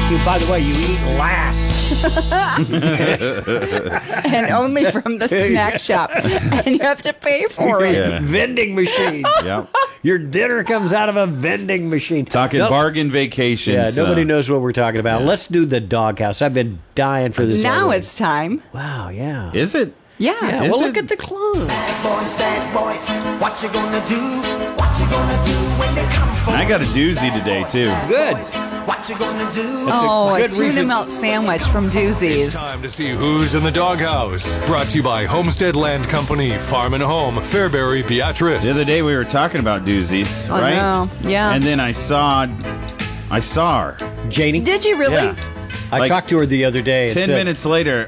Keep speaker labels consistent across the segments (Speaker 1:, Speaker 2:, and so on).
Speaker 1: By the way, you eat last.
Speaker 2: And only from the snack shop. And you have to pay for it.
Speaker 1: It's vending machines.
Speaker 3: Yep.
Speaker 1: Your dinner comes out of a vending machine.
Speaker 3: Talking bargain vacations.
Speaker 1: Yeah, nobody knows what we're talking about. Yeah. Let's do the doghouse. I've been dying for this.
Speaker 2: Now it's time.
Speaker 1: Wow, yeah.
Speaker 3: Is it?
Speaker 2: Yeah.
Speaker 1: Well, look at the clone.
Speaker 4: Bad boys, what you gonna do? What you gonna do when they come for
Speaker 3: I got a doozy today, too.
Speaker 1: Good.
Speaker 4: What you gonna do?
Speaker 2: A tuna melt sandwich from Doozy's.
Speaker 5: It's time to see who's in the doghouse. Brought to you by Homestead Land Company, Farm and Home, Fairbury, Beatrice.
Speaker 3: The other day we were talking about doozies,
Speaker 2: Oh,
Speaker 3: right?
Speaker 2: no. Yeah.
Speaker 3: And then I saw her.
Speaker 1: Janie?
Speaker 2: Did you really?
Speaker 3: Yeah.
Speaker 1: I talked to her the other day.
Speaker 3: 10 minutes later,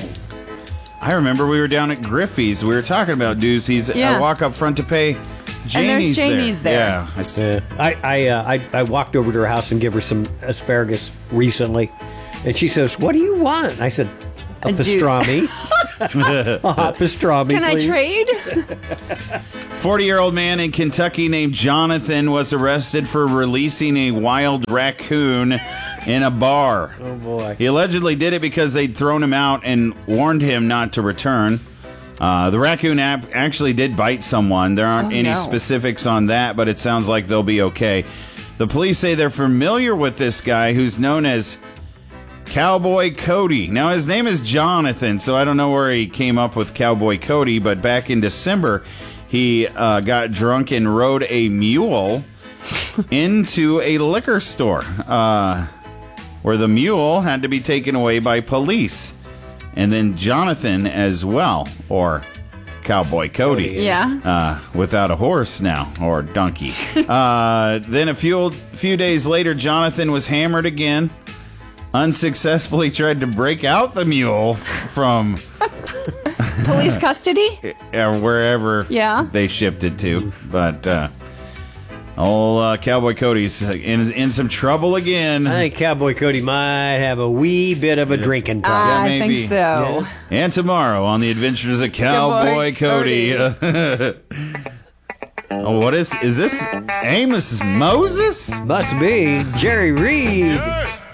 Speaker 3: I remember we were down at Griffey's. We were talking about doozies.
Speaker 2: Yeah.
Speaker 3: I walk up front to pay.
Speaker 2: Janie's
Speaker 3: Janie's
Speaker 2: there.
Speaker 3: Yeah.
Speaker 1: I walked over to her house and gave her some asparagus recently. And she says, "What do you want?" I said, "A pastrami." A hot pastrami,
Speaker 2: Can
Speaker 1: please.
Speaker 2: I trade?
Speaker 3: 40-year-old man in Kentucky named Jonathan was arrested for releasing a wild raccoon in a bar.
Speaker 1: Oh, boy.
Speaker 3: He allegedly did it because they'd thrown him out and warned him not to return. The raccoon actually did bite someone. There aren't any specifics on that, but it sounds like they'll be okay. The police say they're familiar with this guy who's known as Cowboy Cody. Now, his name is Jonathan, so I don't know where he came up with Cowboy Cody, but back in December, he got drunk and rode a mule into a liquor store where the mule had to be taken away by police. And then Jonathan as well, or Cowboy Cody.
Speaker 2: Yeah.
Speaker 3: Without a horse now, or donkey. Then a few days later, Jonathan was hammered again. Unsuccessfully tried to break out the mule from
Speaker 2: Police custody?
Speaker 3: wherever
Speaker 2: Yeah.
Speaker 3: they shipped it to. But old Cowboy Cody's in some trouble again.
Speaker 1: I think Cowboy Cody might have a wee bit of a drinking problem.
Speaker 3: Yeah,
Speaker 2: I
Speaker 3: maybe.
Speaker 2: think so.
Speaker 3: And tomorrow on the Adventures of Cowboy Cody. Oh, what is this? Amos Moses?
Speaker 1: Must be Jerry Reed.